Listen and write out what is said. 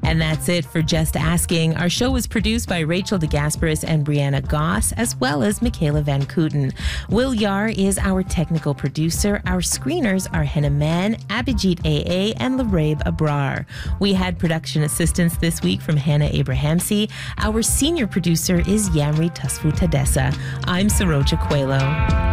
And that's it for Just Asking. Our show was produced by Rachel DeGasperis and Brianna Goss, as well as Michaela Van Kooten. Will Yar is our technical producer. Our screeners are Henna Man, Abhijit AA, and Larabe Abrar. We had production assistance this week from Hannah Abrahamsi. Our senior producer is Yamri Tasfu Tadessa. I'm Saroja Coelho.